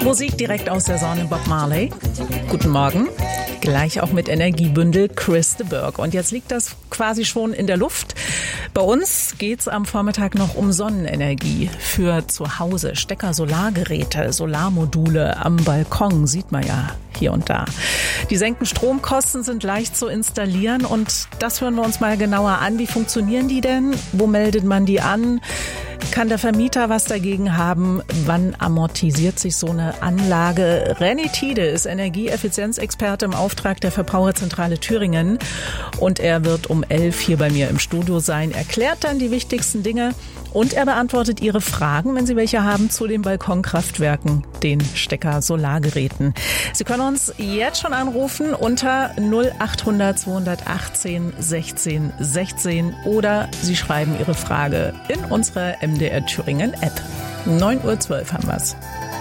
Musik direkt aus der Sonne, Bob Marley. Guten Morgen. Gleich auch mit Energiebündel Chris de Burgh. Und jetzt liegt das quasi schon in der Luft. Bei uns geht's am Vormittag noch um Sonnenenergie für zu Hause. Stecker, Solargeräte, Solarmodule am Balkon, sieht man ja hier und da. Die senken Stromkosten, sind leicht zu installieren und das hören wir uns mal genauer an. Wie funktionieren die denn? Wo meldet man die an? Kann der Vermieter was dagegen haben? Wann amortisiert sich so eine Anlage? Renny Tiede ist Energieeffizienzexperte im Auftrag der Verbraucherzentrale Thüringen und er wird um 11 hier bei mir im Studio sein, erklärt dann die wichtigsten Dinge und er beantwortet Ihre Fragen, wenn Sie welche haben, zu den Balkonkraftwerken, den Stecker-Solargeräten. Sie können uns jetzt schon anrufen unter 0800 218 16 16 oder Sie schreiben Ihre Frage in unsere MDR Thüringen App. 9:12 Uhr haben wir's.